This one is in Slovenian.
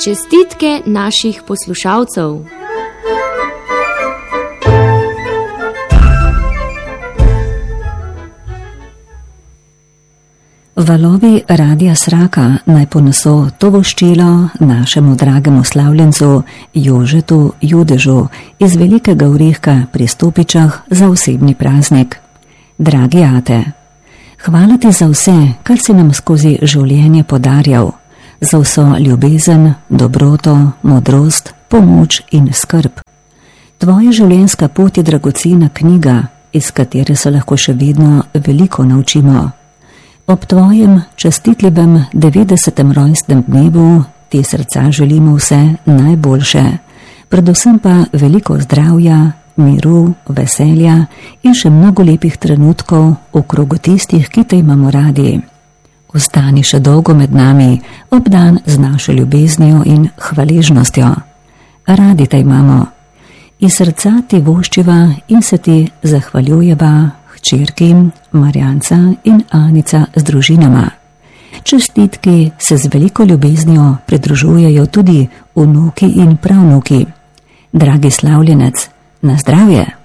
Čestitke naših poslušalcev. Valovi Radia Sraka naj poneso to voščilo našemu dragemu slavljencu Jožetu Judežu iz Velikega Orihka pri Stopičah za osebni praznik. Dragi ate, hvala ti za vse, kar si nam skozi življenje podarjal, za vso ljubezen, dobroto, modrost, pomoč in skrb. Tvoja življenjska pot je dragocena knjiga, iz katere se lahko še vedno veliko naučimo. Ob tvojem častitljivem 90. rojstnem dnevu ti srca želimo vse najboljše, predvsem pa veliko zdravja, miru, veselja in še mnogo lepih trenutkov v krogu tistih, ki te imamo radi. Ostani še dolgo med nami, obdan z našo ljubeznijo in hvaležnostjo. Radi te imamo. Iz srca ti voščiva in se ti zahvaljujeva hčerki Marjanca in Anica z družinama. Čestitki se z veliko ljubeznijo pridružujejo tudi vnuki in pravnuki. Dragi slavljenec, na zdravje!